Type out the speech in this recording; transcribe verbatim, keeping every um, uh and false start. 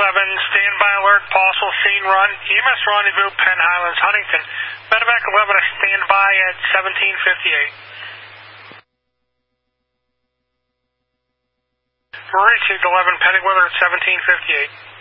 eleven, standby alert, possible scene run, E M S rendezvous, Penn Highlands, Huntington. Medevac eleven, a standby at seventeen fifty-eight. Received eleven, pending weather at seventeen fifty-eight.